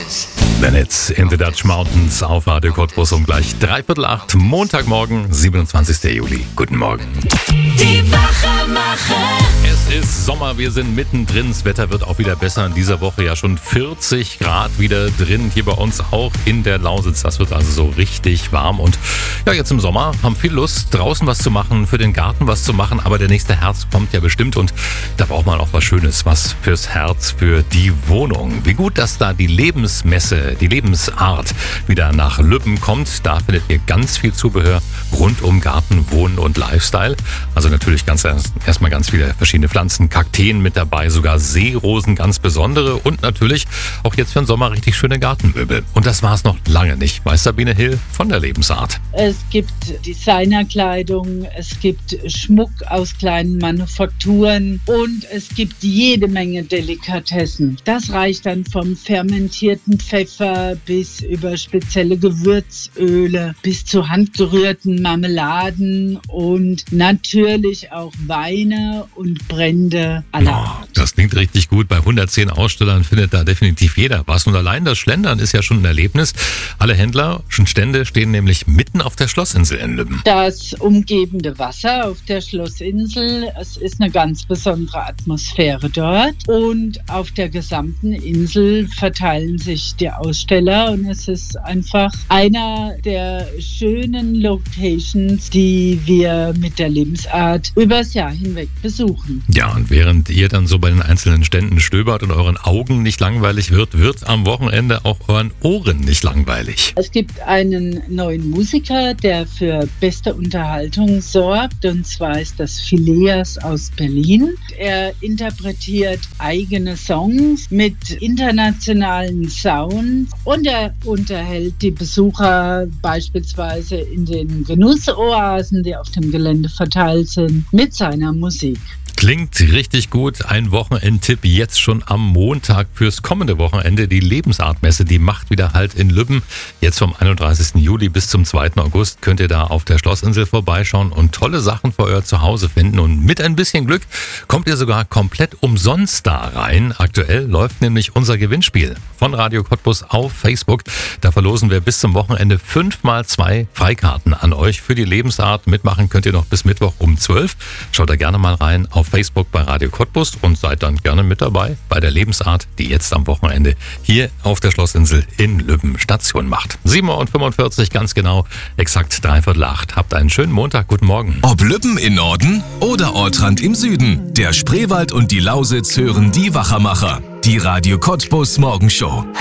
Minutes in the Dutch Mountains auf Radio Cottbus um gleich 7:45, Montagmorgen, 27. Juli. Guten Morgen. Die Wachmacher. Es ist Sommer, wir sind mittendrin. Das Wetter wird auch wieder besser. In dieser Woche ja schon 40 Grad wieder drin. Hier bei uns auch in der Lausitz. Das wird also so richtig warm. Und ja, jetzt im Sommer haben viel Lust, draußen was zu machen, für den Garten was zu machen. Aber der nächste Herbst kommt ja bestimmt. Und da braucht man auch was Schönes, was fürs Herz, für die Wohnung. Wie gut, dass da die Lebensmesse, die Lebensart wieder nach Lübben kommt. Da findet ihr ganz viel Zubehör rund um Garten, Wohnen und Lifestyle. Also natürlich erstmal ganz viele verschiedene Pflanzen, Kakteen mit dabei, sogar Seerosen, ganz besondere und natürlich auch jetzt für den Sommer richtig schöne Gartenmöbel. Und das war es noch lange nicht, weiß Sabine Hill von der Lebensart. Es gibt Designerkleidung, es gibt Schmuck aus kleinen Manufakturen und es gibt jede Menge Delikatessen. Das reicht dann vom fermentierten Pfeffer bis über spezielle Gewürzöle bis zu handgerührten Marmeladen und natürlich auch Weine und Brände aller Art. Das klingt richtig gut. Bei 110 Ausstellern findet da definitiv jeder was. Und allein das Schlendern ist ja schon ein Erlebnis. Alle Händler und Stände stehen nämlich mitten auf der Schlossinsel in Lübben. Das umgebende Wasser auf der Schlossinsel, es ist eine ganz besondere Atmosphäre dort. Und auf der gesamten Insel verteilen sich die Aussteller und es ist einfach einer der schönen Locations, die wir mit der Lebensart übers Jahr hinweg besuchen. Ja, und während ihr dann so bei den einzelnen Ständen stöbert und euren Augen nicht langweilig wird am Wochenende auch euren Ohren nicht langweilig. Es gibt einen neuen Musiker, der für beste Unterhaltung sorgt, und zwar ist das Phileas aus Berlin. Er interpretiert eigene Songs mit internationalen Sounds und er unterhält die Besucher beispielsweise in den Genussoasen, die auf dem Gelände verteilt sind, mit seiner Musik. Klingt richtig gut. Ein Wochenendtipp jetzt schon am Montag fürs kommende Wochenende. Die Lebensartmesse, die macht wieder Halt in Lübben. Jetzt vom 31. Juli bis zum 2. August könnt ihr da auf der Schlossinsel vorbeischauen und tolle Sachen für euer Zuhause finden. Und mit ein bisschen Glück kommt ihr sogar komplett umsonst da rein. Aktuell läuft nämlich unser Gewinnspiel von Radio Cottbus auf Facebook. Da verlosen wir bis zum Wochenende 5x2 Freikarten an euch für die Lebensart. Mitmachen könnt ihr noch bis Mittwoch um 12. Schaut da gerne mal rein auf Facebook bei Radio Cottbus und seid dann gerne mit dabei bei der Lebensart, die jetzt am Wochenende hier auf der Schlossinsel in Lübben Station macht. 7:45 Uhr, ganz genau, exakt 7:45. Habt einen schönen Montag, guten Morgen. Ob Lübben im Norden oder Ortrand im Süden, der Spreewald und die Lausitz hören die Wachmacher, die Radio Cottbus Morgenshow.